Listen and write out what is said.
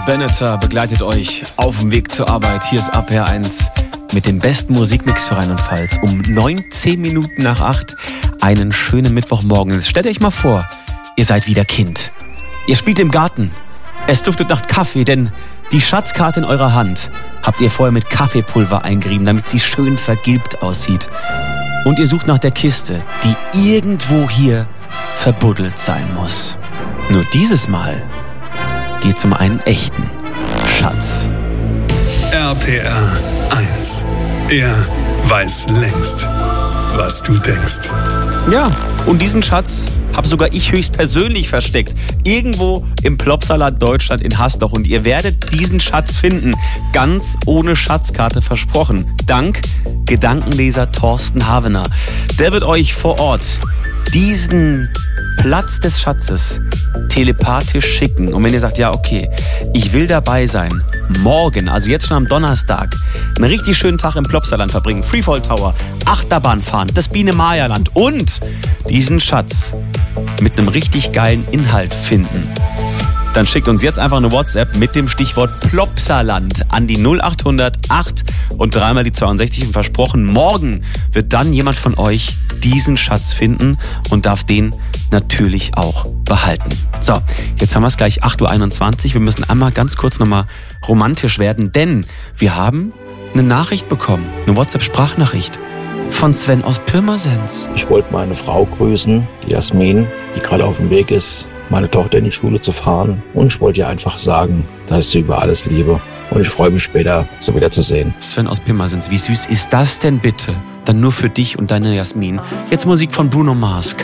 Benatar begleitet euch auf dem Weg zur Arbeit. Hier ist Ab R1 mit dem besten Musikmix für Rheinland-Pfalz. Um 19 Minuten nach 8 einen schönen Mittwochmorgen. Jetzt stellt euch mal vor, ihr seid wieder Kind. Ihr spielt im Garten. Es duftet nach Kaffee, denn die Schatzkarte in eurer Hand habt ihr vorher mit Kaffeepulver eingerieben, damit sie schön vergilbt aussieht. Und ihr sucht nach der Kiste, die irgendwo hier verbuddelt sein muss. Nur dieses Mal geht's um einen echten Schatz. RPR 1. Er weiß längst, was du denkst. Ja, und diesen Schatz habe sogar ich höchstpersönlich versteckt. Irgendwo im Plopsaland Deutschland in Hasdorf. Und ihr werdet diesen Schatz finden. Ganz ohne Schatzkarte versprochen. Dank Gedankenleser Thorsten Havener. Der wird euch vor Ort diesen Platz des Schatzes telepathisch schicken. Und wenn ihr sagt, ja okay, ich will dabei sein, morgen, also jetzt schon am Donnerstag, einen richtig schönen Tag im Plopsaland verbringen, Freefall Tower, Achterbahn fahren, das Biene-Maya-Land und diesen Schatz mit einem richtig geilen Inhalt finden, dann schickt uns jetzt einfach eine WhatsApp mit dem Stichwort Plopsaland an die 0800 8 und dreimal die 62 und versprochen, morgen wird dann jemand von euch diesen Schatz finden und darf den natürlich auch behalten. So, jetzt haben wir es gleich 8.21 Uhr. Wir müssen einmal ganz kurz nochmal romantisch werden, denn wir haben eine Nachricht bekommen, eine WhatsApp-Sprachnachricht von Sven aus Pirmasens. Ich wollte meine Frau grüßen, die Jasmin, die gerade auf dem Weg ist, meine Tochter in die Schule zu fahren. Und ich wollte ihr einfach sagen, dass ich sie über alles liebe. Und ich freue mich später, sie wieder zu sehen. Sven aus Pirmasens, wie süß ist das denn bitte? Dann nur für dich und deine Jasmin. Jetzt Musik von Bruno Mars.